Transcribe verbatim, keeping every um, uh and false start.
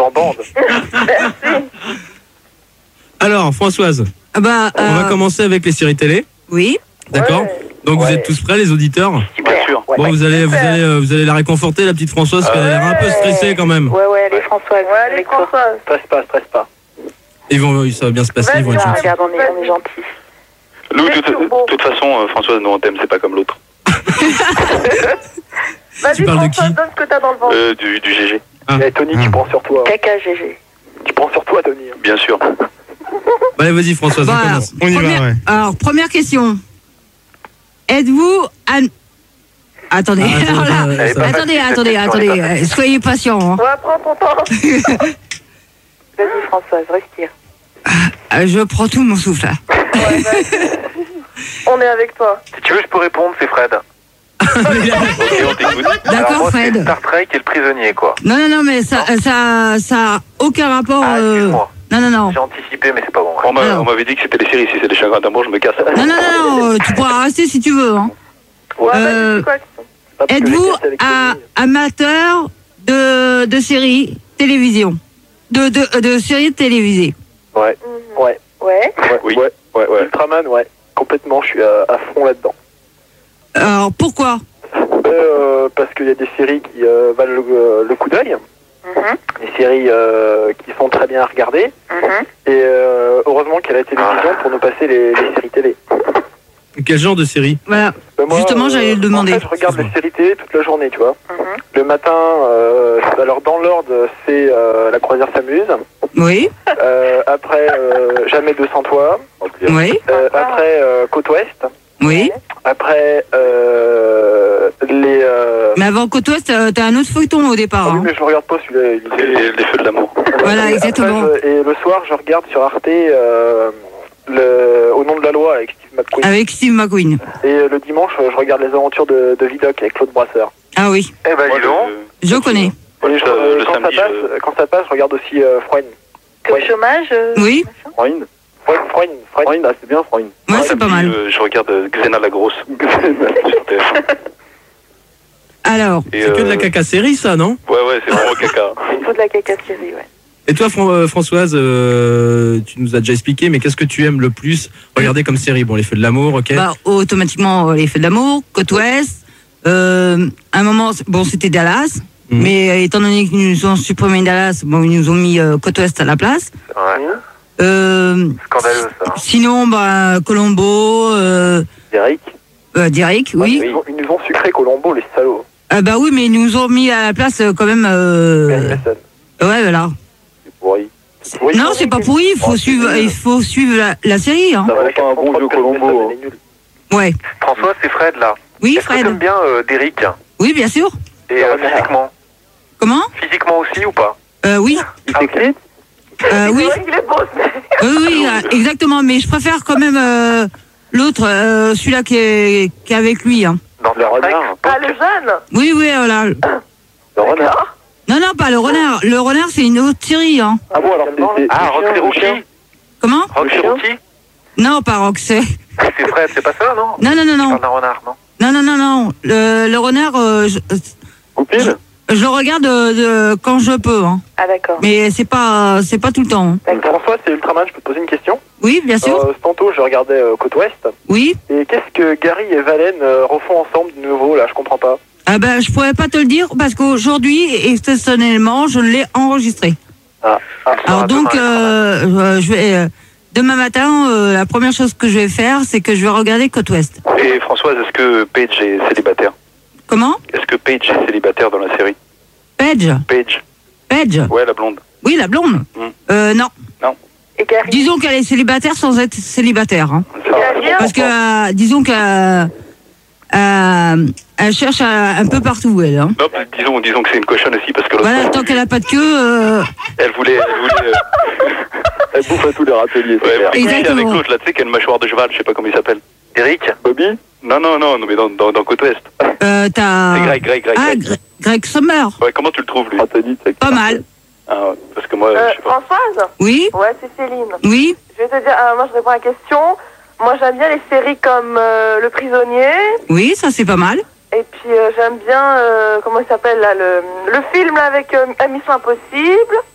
En bande. Merci. Alors, Françoise, Ah bah, on va euh, commencer avec les séries télé. oui. D'accord. Ouais. Donc vous Ouais. êtes tous prêts, les auditeurs? Bien sûr. Bon, vous allez, vous allez, euh, vous allez la réconforter, la petite Françoise, parce qu'elle a l'air un peu stressée quand même. Ouais, ouais, allez Françoise. Ouais, allez, avec toi. Françoise. Stresse pas, stresse pas. Ils vont, ça va bien se passer, ils vont être Ah, gentils. regarde, on est, on est gentils. Nous, de C'est toute, turbo. toute façon, euh, Françoise, nous on t'aime, c'est pas comme l'autre. Vas-y, parles de Françoise, qui donne ce que t'as dans le ventre. Euh, du, du G G, Ah. Eh, Tony, Ah. tu prends sur toi. Caca, G G. Tu prends sur toi, Tony. bien sûr. Bah, allez, vas-y, Françoise, on Voilà. commence. On y Première- va, ouais. Alors, première question. Êtes-vous... an- Attendez, Ah, attends, alors là, attends, Elle est pas attendez, facile, cette attendez, question, attendez, elle est pas euh, soyez patients. hein. Ouais, prends ton temps. Vas-y, Françoise, respire. Euh, Je prends tout mon souffle là. Ouais, vas-y. On est avec toi. Si tu veux, je peux répondre, c'est Fred. Ok, on t'écoute. Alors, D'accord, moi, c'est Fred. Star Trek et le prisonnier, quoi. Non, non, non, mais ça, ça, ça a aucun rapport. Ah, euh, excuse-moi. Non, non, non. J'ai anticipé, mais c'est pas bon. On m'a- Alors. on m'avait dit que c'était les séries, si c'est des chagrins d'amour, je me casse. Non, non, non, non, euh, tu pourras rester si tu veux. Hein. Ouais, Euh, vas-y, c'est quoi la question? Pas parce que Êtes-vous j'ai cassé avec un Tony. amateur de, de séries télévision de, de, de séries télévisées? Ouais, Mhm. ouais, Ouais. ouais, Oui. ouais, Ouais, ouais. Ultraman, ouais. Complètement, je suis à, à fond là-dedans. Alors, pourquoi? Euh, parce qu'il y a des séries qui euh, valent le, le coup d'œil. Mhm. Des séries euh, qui sont très bien à regarder. Mhm. Et euh, heureusement qu'il y a la télévision pour nous passer les, les séries télé. Quel genre de série? Voilà. Ben moi, Justement, j'allais le demander. En fait, je regarde les séries télé toute la journée, tu vois. Mhm. Le matin, euh, alors dans l'ordre, c'est euh, La Croisière s'amuse. Oui, Euh, après, euh, Jamais deux sans toi. oui, Euh, après, euh, Côte Ouest. oui. Après, euh, les... Euh... Mais avant Côte Ouest, euh, t'as un autre feuilleton au départ. Ah oui, hein. mais je le regarde pas celui-là. il- C'est les, les feux de l'amour. Voilà, Après, exactement. je- et le soir, je regarde sur Arte euh, le, Au nom de la loi avec Steve McQueen. Avec Steve McQueen. Et euh, le dimanche, je regarde les aventures de, de Vidocq avec Claude Brasseur. Ah oui, Eh ben, Moi, dis donc. le- je connais. Et je- le- euh, le quand, samedi, ça passe, je- quand ça passe, je regarde aussi euh, Freud. T'es au Ouais. chômage euh, Oui, Freud Freud, Freud, Freud. Ah, c'est bien Freud. ouais, c'est pas mal. Euh, je regarde euh, Xena la grosse. Sur T F un. Alors, Et, C'est que de la euh, caca série, ça, non? Ouais, ouais, c'est vraiment caca. Il faut de la caca série, ouais. Et toi, Fran- euh, Françoise, euh, tu nous as déjà expliqué, mais qu'est-ce que tu aimes le plus regarder comme série? Bon, Les Feux de l'amour, ok. bah, automatiquement, euh, les Feux de l'amour, Côte Ouest. Euh, un moment, c- bon, c'était Dallas. Mhm. Mais euh, étant donné qu'ils nous ont supprimé Dallas, bon, ils nous ont mis euh, Côte Ouest à la place. Ouais. Euh, Scandaleux, ça. sinon, bah, Colombo, euh, Derek. euh, Derek, oui. Ils, nous ont, ils nous ont sucré Colombo, les salauds. Ah bah oui, mais ils nous ont mis à la place euh, quand même. Mary Euh, Mason. ouais, voilà. C'est pourri. Oui. Non, c'est pas pourri. Il faut Oh, suivre, c'est nul. il faut suivre la, la série. Hein. Ça va pas un bon vieux Colombo. Ouais. François, c'est Fred, là. Oui, Est-ce que Fred. t'aimes bien euh, Derek? Oui, bien sûr. Et euh, physiquement Comment? Physiquement aussi ou pas? Euh, oui. Il t'écrit? Euh, oui. C'est vrai qu'il est beau, c'est- Oui, oui, euh, exactement. Mais je préfère quand même euh, l'autre, euh, celui-là qui est, qui est avec lui. Hein. Dans le renard. Ah, le jeune. Oui, oui, voilà. Le renard. D'accord. Non, non, pas le renard. Le renard, c'est une autre série. Hein. Ah bon, alors c'est... Ah, Roxy Rookie. Comment? Roxy Rookie? Non, pas Roxy. C'est Fred, c'est pas ça, non? Non, non, non, non. C'est un renard, non? Non, non, non, non. Le, le renard, euh, je, Goupil? je le regarde euh, de- quand je peux. Hein. Ah, d'accord. Mais c'est pas, c'est pas tout le temps. Hein. François, c'est Ultraman, je peux te poser une question? Oui, bien sûr. Euh, tantôt, je regardais euh, Côte Ouest. Oui. Et qu'est-ce que Gary et Valen euh, refont ensemble de nouveau, là? Je comprends pas. Ah ben, je pourrais pas te le dire parce qu'aujourd'hui, exceptionnellement, je l'ai enregistré. Ah, ah, Alors ah, donc, demain, euh, euh, je vais euh, demain matin, euh, la première chose que je vais faire, c'est que je vais regarder Côte Ouest. Et Françoise, est-ce que Paige est célibataire? Comment? Est-ce que Paige est célibataire dans la série? Paige. Paige. Paige. Ouais, la blonde. Oui, la blonde. Mm. Euh, non. Et Gary. Disons qu'elle est célibataire sans être célibataire. Hein. Ça va. Gary, Parce que, euh, disons que euh, euh, elle cherche euh, un peu partout, elle. Hein. Non, puis disons, disons que c'est une cochonne aussi parce que l'autre Voilà, fois, tant qu'elle a pas de queue. Euh, elle voulait, elle voulait, euh, Elle bouffe à tous les râteliers, c'est ouais, elle clair. voulait coucher Exactement. avec l'autre là, tu sais, qui a une mâchoire de cheval, je sais pas comment il s'appelle. Eric? Bobby? Non, non, non, non, mais dans, dans, dans Côte Ouest. euh, t'as. C'est Greg, Greg, Greg. Ah, Greg. Gre- Greg Sommer. Ouais, comment tu le trouves lui? Anthony, c'est Pas mal. Ah, ouais, parce que moi, Euh, je sais pas. Françoise. Oui, Ouais, c'est Céline. oui. Je vais te dire, euh, moi je réponds à la question. Moi j'aime bien les séries comme euh, Le Prisonnier. Oui, ça c'est pas mal. Et puis euh, j'aime bien, euh, comment il s'appelle là, le, le film là, avec euh, Mission Impossible.